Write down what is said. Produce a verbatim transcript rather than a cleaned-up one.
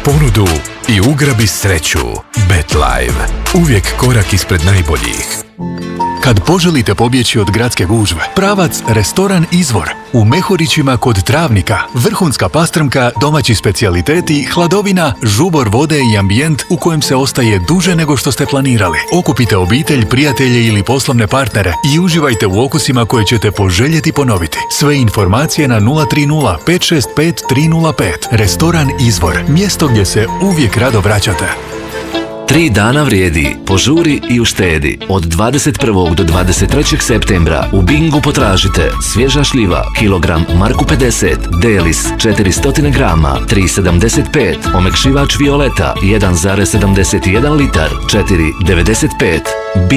ponudu i ugrabi sreću. BetLive. Uvijek korak ispred najboljih. Kad poželite pobjeći od gradske gužve, pravac Restoran Izvor. U Mehurićima kod Travnika. Vrhunska pastrmka, domaći specijaliteti, hladovina, žubor vode i ambijent u kojem se ostaje duže nego što ste planirali. Okupite obitelj, prijatelje ili poslovne partnere i uživajte u okusima koje ćete poželjeti ponoviti. Sve informacije na nula tri nula pet šest pet tri nula pet. Restoran Izvor. Mjesto gdje se uvijek rado vraćate. Tri dana vrijedi, požuri i uštedi. Od dvadeset prvog do dvadeset trećeg septembra u Bingu potražite svježa šljiva, kilogram Marku pedeset, Delis četiristo grama, tri sedamdeset pet, omekšivač Violeta jedan zarez sedamdeset jedan litar, četiri devedeset pet.